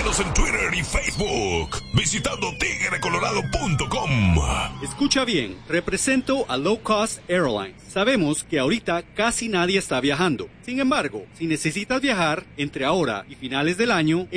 Síguenos en Twitter y Facebook visitando tigrecolorado.com. Escucha bien, represento a Low Cost Airlines. Sabemos que ahorita casi nadie está viajando. Sin embargo, si necesitas viajar entre ahora y finales del año,